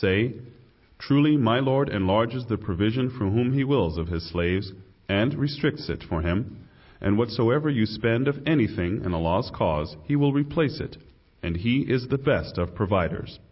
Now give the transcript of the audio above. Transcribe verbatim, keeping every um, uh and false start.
Say, truly my Lord enlarges the provision for whom he wills of his slaves, and restricts it for him, and whatsoever you spend of anything in Allah's cause, he will replace it, and he is the best of providers.